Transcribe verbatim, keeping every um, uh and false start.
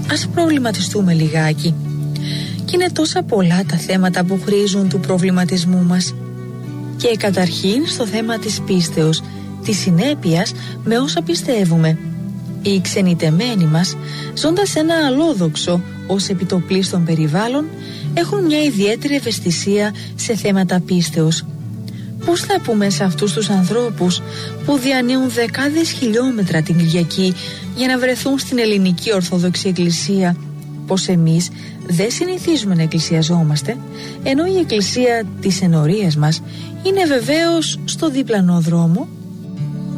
ας προβληματιστούμε λιγάκι. Και είναι τόσα πολλά τα θέματα που χρήζουν του προβληματισμού μας. Και καταρχήν στο θέμα της πίστεως, της συνέπειας με όσα πιστεύουμε. Οι ξενιτεμένοι μας, ζώντας ένα αλόδοξο ως επιτοπλίστων περιβάλλον, έχουν μια ιδιαίτερη ευαισθησία σε θέματα πίστεως. Πώς θα πούμε σε αυτούς τους ανθρώπους που διανύουν δεκάδες χιλιόμετρα την Κυριακή για να βρεθούν στην ελληνική Ορθόδοξη Εκκλησία, πως εμείς δεν συνηθίζουμε να εκκλησιαζόμαστε, ενώ η εκκλησία της ενορίας μας είναι βεβαίως στο διπλανό δρόμο?